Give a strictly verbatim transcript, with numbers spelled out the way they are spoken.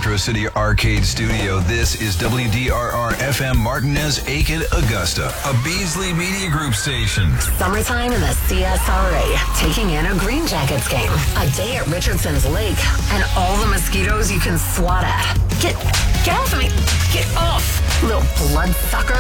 Retro City Arcade Studio. This is W D R R F M Martinez, Aiken, Augusta, a Beasley Media Group station. Summertime in the C S R A, taking in a Green Jackets game, a day at Richardson's Lake, and all the mosquitoes you can swat at. Get, get off me! Get off, little bloodsucker!